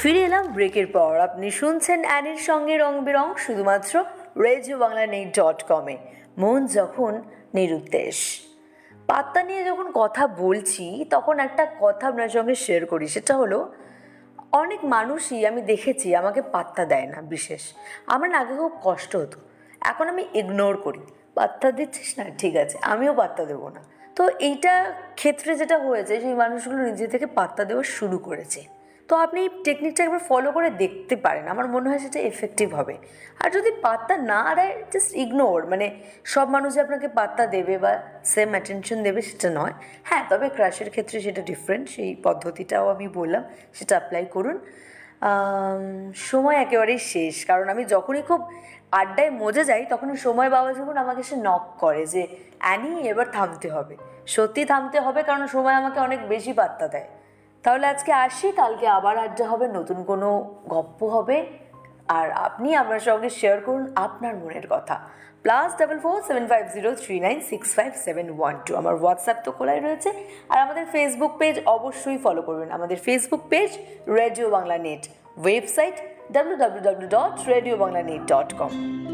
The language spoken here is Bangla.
ফিরে এলাম ব্রেকের পর। আপনি শুনছেন অ্যানির সঙ্গে রং বেরং, শুধুমাত্র রেডিও বাংলা net.com-এ। মন যখন নিরুদ্দেশ, পাত্তা নিয়ে যখন কথা বলছি তখন একটা কথা আপনার সঙ্গে শেয়ার করি। সেটা হলো, অনেক মানুষই আমি দেখেছি আমাকে পাত্তা দেয় না। বিশেষ আমার না আগে খুব কষ্ট হতো, এখন আমি ইগনোর করি। পাত্তা দিচ্ছিস না, ঠিক আছে, আমিও পাত্তা দেবো না। তো এইটা ক্ষেত্রে যেটা হয়েছে, সেই মানুষগুলো নিজে থেকে পাত্তা দেওয়া শুরু করেছে। তো আপনি এই টেকনিকটা একবার ফলো করে দেখতে পারেন, আমার মনে হয় সেটা এফেক্টিভ হবে। আর যদি পাত্তা না দেয়, জাস্ট ইগনোর। মানে সব মানুষই আপনাকে পাত্তা দেবে বা সেম অ্যাটেনশন দেবে সেটা নয়। হ্যাঁ, তবে ক্রাশের ক্ষেত্রে সেটা ডিফারেন্ট, সেই পদ্ধতিটাও আমি বললাম, সেটা অ্যাপ্লাই করুন। সময় একেবারেই শেষ, কারণ আমি যখনই খুব আড্ডায় মজে যাই তখনই সময় বাবা যখন আমাকে সে নক করে যে অ্যানি এবার থামতে হবে। সত্যি থামতে হবে, কারণ সময় আমাকে অনেক বেশি পাত্তা দেয়। তাহলে আজকে আসি, কালকে আবার আড্ডা হবে, নতুন কোনো গপ্প হবে, আর আপনি আমার সঙ্গে শেয়ার করুন আপনার মনের কথা। +447503965712 আমার হোয়াটসঅ্যাপ তো খোলাই রয়েছে। আর আমাদের ফেসবুক পেজ অবশ্যই ফলো করবেন। আমাদের Facebook page radio Bangla net, website www.radiobanglanet.com।